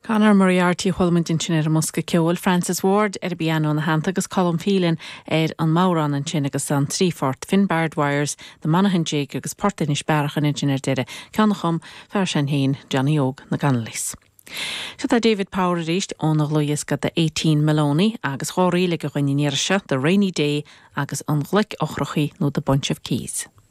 Conor Moriarty Holman in Chinner Muska Ceol, Francis Ward Biano na Hanta agus Colm Phelan an Mauran an Chin agus an Trífort, Finn Bard Wires, the Monaghan Jig agus Portinish Barachan in Chinner Dere, Canachum, Farshan Hain, Johnny Og na Ganlis. So David Power reached on the Loyas got the 18 Maloney, agus Hori like a the rainy day, agus on Glick Ochrochi, no the bunch of keys.